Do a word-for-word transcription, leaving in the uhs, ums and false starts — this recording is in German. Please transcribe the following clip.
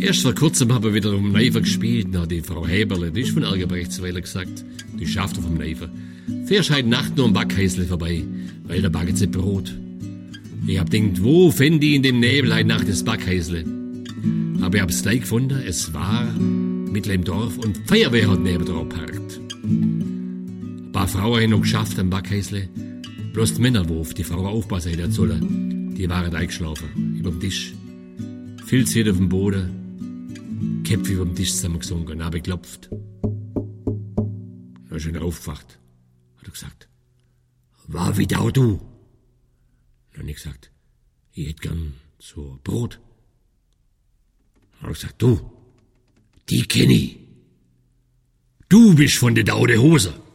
Erst vor kurzem haben wir wieder um Neifer gespielt. Na, die Frau Häberle, die ist von Ergebrechtsweiler gesagt. Die schafft vom Neifer. Fährst heute Nacht nur am Backhäusle vorbei, weil da backen sie Brot. Ich hab denkt, wo fänd ich in dem Nebel heute Nacht das Backhäusle? Aber ich hab's gleich gefunden, es war mitten im Dorf und die Feuerwehr hat neben drauf geparkt. Ein paar Frauen haben noch geschafft am Backhäusle. Bloß die Männer, wo auf die Frau aufpassen hätten sollen, die waren eingeschlafen, über dem Tisch. Filz auf dem Boden, Köpfe über dem Tisch zusammengesunken, habe geklopft. Dann ist er aufgewacht, hat er gesagt, war wieder auch du? Dann habe ich gesagt, ich hätte gern so Brot. Dann hat er gesagt, du, die kenn ich. Du bist von der Daude Hose.